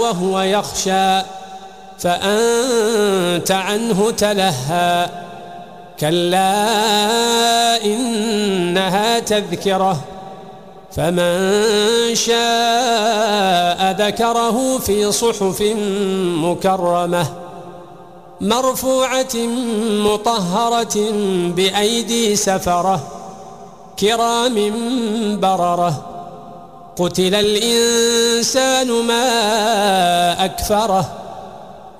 وهو يخشى فأنت عنه تلهى كلا إنها تذكرة فمن شاء ذكره في صحف مكرمة مرفوعة مطهرة بأيدي سفرة كرام بررة قتل الإنسان ما أكفره